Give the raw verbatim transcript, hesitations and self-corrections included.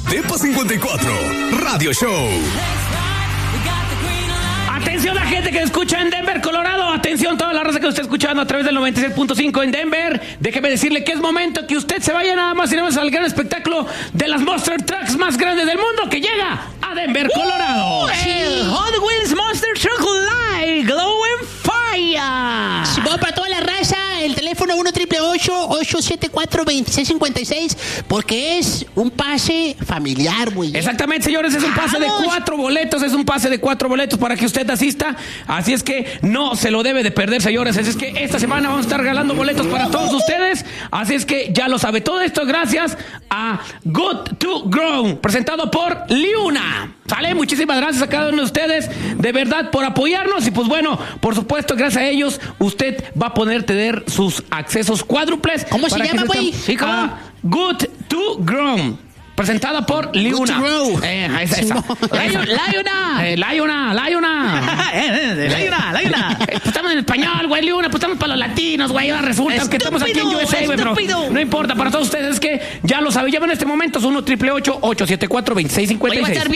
Depa cincuenta y cuatro, Radio Show. Atención la gente que escucha en Denver, Colorado. Atención toda la raza que usted está escuchando a través del noventa y seis punto cinco en Denver. Déjeme decirle que es momento que usted se vaya nada más y nada más al gran espectáculo de las Monster Trucks más grandes del mundo que llega a Denver, Colorado. Uh, el Hot Wheels Monster Truck Live Glow and Fire. Si voy para toda la raza, el teléfono uno triple ocho, ocho siete cuatro, dos seis cinco seis, porque es un pase familiar, güey. Exactamente, señores, es un pase ¡Vamos! de cuatro boletos, es un pase de cuatro boletos para que usted asista, así es que no se lo debe de perder, señores, así es que esta semana vamos a estar regalando boletos para todos ustedes, así es que ya lo sabe, todo esto es gracias a Good to Grow, presentado por Liuna. ¿Sale? Muchísimas gracias a cada uno de ustedes, de verdad, por apoyarnos. Y pues bueno, por supuesto, gracias a ellos, usted va a poder tener sus accesos cuádruples. ¿Cómo se llama, güey? Sí, ¿cómo? Good to Grow. Presentada por Liuna. Good to Grow. Eh, esa, esa. Liuna. Liuna. Eh, Liuna, Liuna. Liuna, Liuna. Pues estamos en español, güey, Liuna, pues estamos para los latinos, güey. Ahora resulta que estamos aquí en U S A, güey, pero no importa, para todos ustedes es que ya lo saben. Llamen en este momento, es uno triple ocho, ocho siete cuatro, dos seis cinco seis.